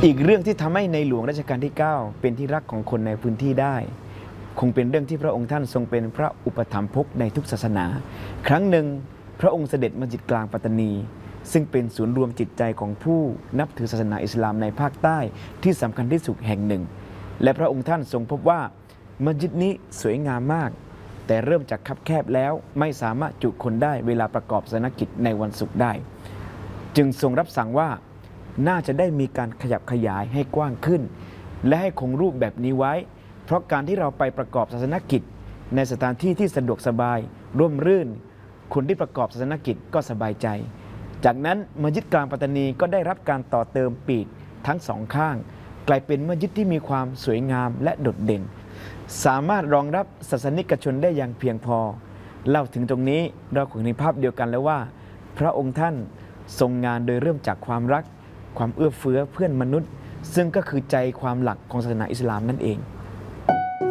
อีกเรื่องที่ทำให้ในหลวงรัชกาลที่ 9เป็นที่รักของคนในพื้นที่ได้คงเป็นเรื่องที่พระองค์ท่านทรงเป็นพระอุปถัมภกในทุกศาสนา ครั้งหนึ่งพระองค์เสด็จมัสยิดกลางปัตตานีซึ่งเป็นศูนย์รวมจิตใจของผู้นับถือศาสนาอิสลามในภาคใต้ที่สำคัญที่สุดแห่งหนึ่งและพระองค์ท่านทรงพบว่ามัสยิดนี้สวยงามมากแต่เริ่มจากคับแคบแล้วไม่สามารถจุคนได้เวลาประกอบศาสนกิจในวันศุกร์ได้จึงทรงรับสั่งว่าน่าจะได้มีการขยับขยายให้กว้างขึ้นและให้คงรูปแบบนี้ไว้เพราะการที่เราไปประกอบศาสนกิจในสถานที่ที่สะดวกสบายร่มรื่นคนที่ประกอบศาสนกิจก็สบายใจจากนั้นมัสยิดกลางปัตตานีก็ได้รับการต่อเติมปีกทั้งสองข้างกลายเป็นมัสยิดที่มีความสวยงามและโดดเด่นสามารถรองรับศาสนิกชนได้อย่างเพียงพอเล่าถึงตรงนี้เราคงเห็นภาพเดียวกันแล้วว่าพระองค์ท่านทรงงานโดยเริ่มจากความรักความเอื้อเฟื้อเพื่อนมนุษย์ซึ่งก็คือใจความหลักของศาสนาอิสลามนั่นเอง